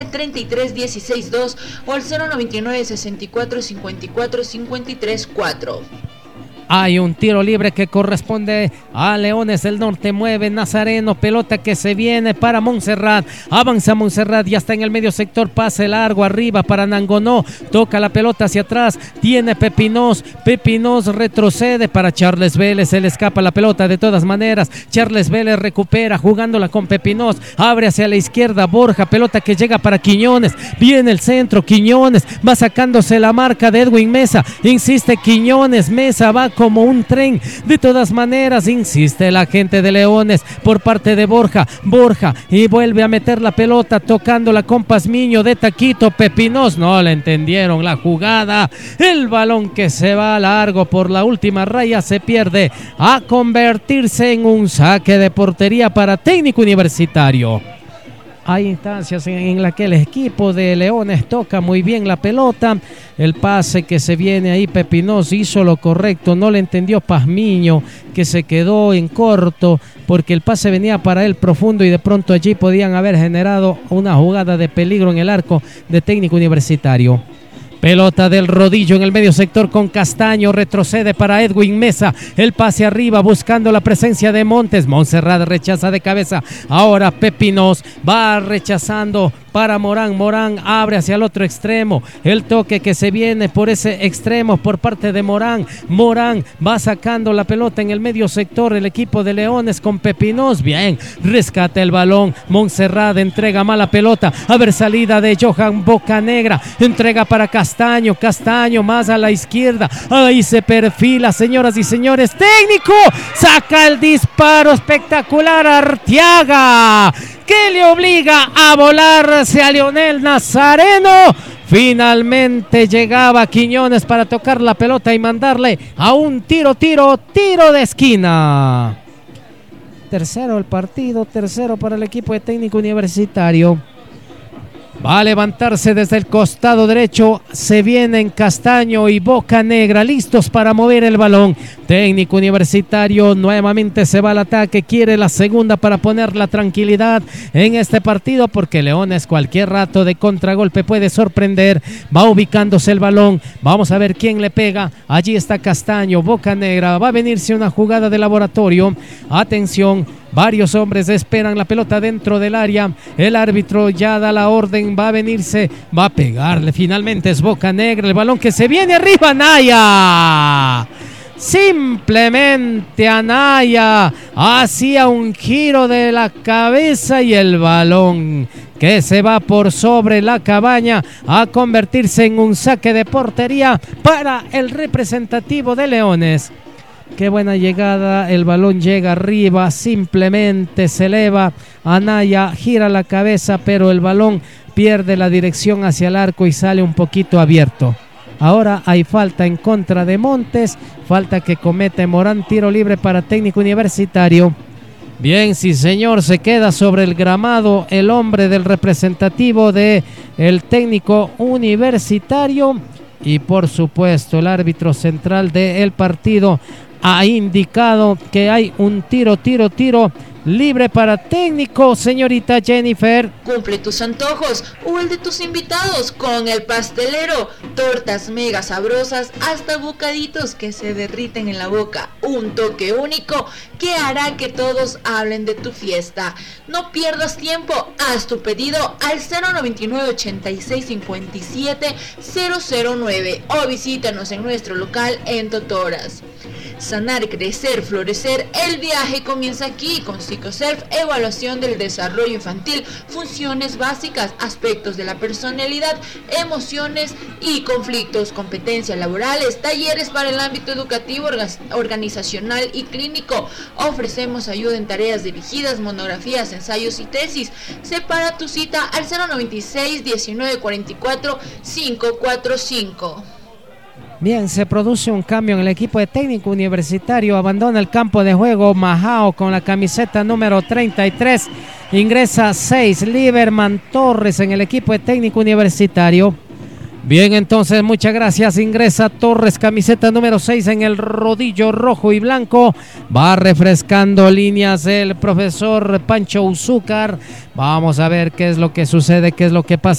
al 33-16-2 o al 099-64-54-53-4. Hay un tiro libre que corresponde a Leones del Norte. Mueve Nazareno, pelota que se viene para Montserrat. Avanza Montserrat y hasta en el medio sector. Pase largo arriba para Nangonó. Toca la pelota hacia atrás. Tiene Pepinós. Pepinós retrocede para Charles Vélez. Se le escapa la pelota de todas maneras. Charles Vélez recupera jugándola con Pepinós. Abre hacia la izquierda Borja. Pelota que llega para Quiñones. Viene el centro. Quiñones va sacándose la marca de Edwin Mesa. Insiste Quiñones. Mesa va como un tren. De todas maneras, insiste la gente de Leones por parte de Borja. Borja y vuelve a meter la pelota tocándola con Pazmiño de taquito. Pepinós no le entendieron la jugada. El balón que se va largo por la última raya se pierde a convertirse en un saque de portería para Técnico Universitario. Hay instancias en las que el equipo de Leones toca muy bien la pelota. El pase que se viene ahí, Pepinós hizo lo correcto, no le entendió Pazmiño, que se quedó en corto porque el pase venía para él profundo y de pronto allí podían haber generado una jugada de peligro en el arco de Técnico Universitario. Pelota del Rodillo en el medio sector con Castaño, retrocede para Edwin Mesa, el pase arriba buscando la presencia de Montes. Montserrat rechaza de cabeza, ahora Pepinós va rechazando para Morán. Morán abre hacia el otro extremo, el toque que se viene por ese extremo por parte de Morán. Morán va sacando la pelota en el medio sector, el equipo de Leones con Pepinós, bien, rescata el balón. Montserrat entrega mala pelota, a ver salida de Johan Bocanegra, entrega para Castaño, Castaño más a la izquierda, ahí se perfila, señoras y señores, técnico, saca el disparo espectacular Arteaga, que le obliga a volarse a Leonel Nazareno. Finalmente llegaba Quiñones para tocar la pelota y mandarle a un tiro de esquina. Tercero el partido, tercero para el equipo de Técnico Universitario. Va a levantarse desde el costado derecho, se vienen Castaño y Bocanegra listos para mover el balón. Técnico Universitario nuevamente se va al ataque, quiere la segunda para poner la tranquilidad en este partido porque Leones cualquier rato de contragolpe puede sorprender. Va ubicándose el balón, vamos a ver quién le pega. Allí está Castaño, Bocanegra, va a venirse una jugada de laboratorio. Atención, varios hombres esperan la pelota dentro del área. El árbitro ya da la orden, va a venirse, va a pegarle. Finalmente es Bocanegra, el balón que se viene arriba, Anaya. Simplemente Anaya hacía un giro de la cabeza y el balón que se va por sobre la cabaña a convertirse en un saque de portería para el representativo de Leones. Qué buena llegada, el balón llega arriba, simplemente se eleva, Anaya gira la cabeza, pero el balón pierde la dirección hacia el arco y sale un poquito abierto. Ahora hay falta en contra de Montes, falta que comete Morán, tiro libre para Técnico Universitario. Bien, sí señor, se queda sobre el gramado el hombre del representativo de el Técnico Universitario y por supuesto el árbitro central del partido ha indicado que hay un tiro libre para Técnico, señorita Jennifer. Cumple tus antojos o el de tus invitados con el pastelero. Tortas mega sabrosas hasta bocaditos que se derriten en la boca. Un toque único que hará que todos hablen de tu fiesta. No pierdas tiempo, haz tu pedido al 099-8657-009 o visítanos en nuestro local en Totoras. Sanar, crecer, florecer, el viaje comienza aquí con Psicosurf, evaluación del desarrollo infantil, funciones básicas, aspectos de la personalidad, emociones y conflictos, competencias laborales, talleres para el ámbito educativo, organizacional y clínico. Ofrecemos ayuda en tareas dirigidas, monografías, ensayos y tesis. Separa tu cita al 096-1944-545. Bien, se produce un cambio en el equipo de Técnico Universitario. Abandona el campo de juego Majao con la camiseta número 33. Ingresa 6, Liberman Torres en el equipo de Técnico Universitario. Bien, entonces, muchas gracias. Ingresa Torres, camiseta número 6 en el rodillo rojo y blanco. Va refrescando líneas el profesor Pancho Uzúcar. Vamos a ver qué es lo que sucede, qué es lo que pasa.